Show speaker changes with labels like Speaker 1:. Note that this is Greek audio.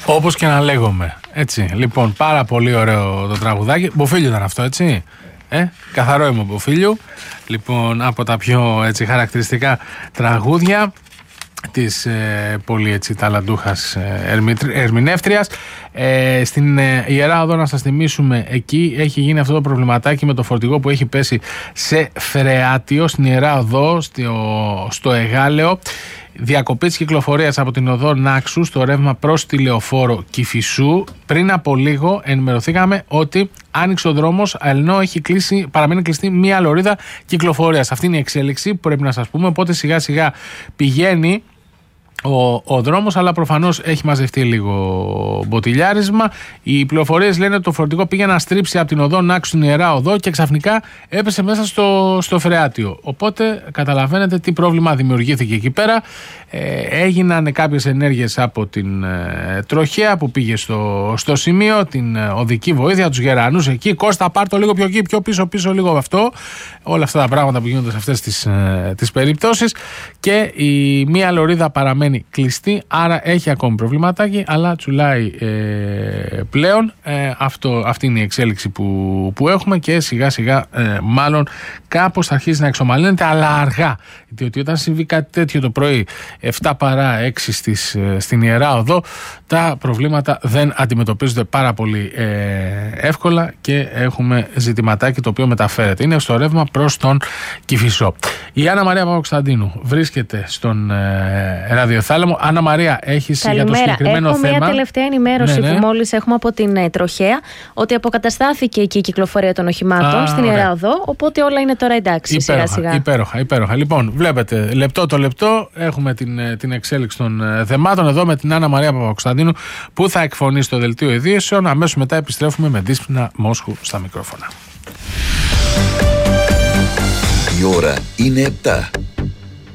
Speaker 1: Όπως και να λέγομαι. Έτσι. Λοιπόν, πάρα πολύ ωραίο το τραγουδάκι. Μποφίλιου ήταν αυτό, έτσι. Καθαρό είμαι Μποφίλιου. Λοιπόν, από τα πιο έτσι, χαρακτηριστικά τραγούδια της πολύ έτσι ταλαντούχας ερμηνεύτριας. Στην Ιερά Οδό, να σας θυμίσουμε, εκεί έχει γίνει αυτό το προβληματάκι με το φορτηγό που έχει πέσει σε φρεάτιο στην Ιερά Οδό, στο Εγάλεο. Διακοπή της κυκλοφορίας από την οδό Νάξου στο ρεύμα προς τη Λεωφόρο Κηφισού. Πριν από λίγο ενημερωθήκαμε ότι άνοιξε ο δρόμος, ενώ παραμένει κλειστή μία λωρίδα κυκλοφορίας. Αυτή είναι η εξέλιξη που πρέπει να σας πούμε. Οπότε σιγά σιγά πηγαίνει ο δρόμος, αλλά προφανώς έχει μαζευτεί λίγο μποτιλιάρισμα. Οι πληροφορίες λένε ότι το φορτηγό πήγε να στρίψει από την οδό Νάξου στην Ιερά Οδό και ξαφνικά έπεσε μέσα στο φρεάτιο. Οπότε καταλαβαίνετε τι πρόβλημα δημιουργήθηκε εκεί πέρα. Έγιναν κάποιες ενέργειες από την τροχέα που πήγε στο σημείο, την οδική βοήθεια, τους γερανούς εκεί. Κώστα, πάρ' το λίγο πιο εκεί, πιο πίσω λίγο αυτό. Όλα αυτά τα πράγματα που γίνονται σε αυτές τις περιπτώσεις. Και η μία λωρίδα παραμένει κλειστή, άρα έχει ακόμη προβληματάκι, αλλά τσουλάει πλέον. Αυτή είναι η εξέλιξη που έχουμε και σιγά σιγά μάλλον κάπως θα αρχίσει να εξομαλύνεται, αλλά αργά. Διότι όταν συμβεί κάτι τέτοιο το πρωί 7 παρά 6 στην Ιερά Οδό, τα προβλήματα δεν αντιμετωπίζονται πάρα πολύ εύκολα και έχουμε ζητηματάκι το οποίο μεταφέρεται. Είναι στο ρεύμα προς τον Κηφισό. Η Άννα Μαρία Παπακοσταντίνου βρίσκεται στον ραδιοθάλαμο. Άννα Μαρία, έχεις για το συγκεκριμένο θέμα?
Speaker 2: Έχω μια τελευταία ενημέρωση που μόλις έχουμε από την τροχέα, ότι αποκαταστάθηκε εκεί η κυκλοφορία των οχημάτων στην Ιερά Οδό, οπότε όλα είναι τώρα εντάξει σιγά σιγά.
Speaker 1: Υπέροχα. Λοιπόν, βλέπετε, λεπτό το λεπτό έχουμε την εξέλιξη των θεμάτων εδώ με την Άννα Μαρία Παπακοσταντίνου που θα εκφωνεί στο δελτίο ειδήσεων. Αμέσως μετά επιστρέφουμε με Δίσποινα Μόσχου στα μικρόφωνα.
Speaker 3: Η ώρα είναι 7.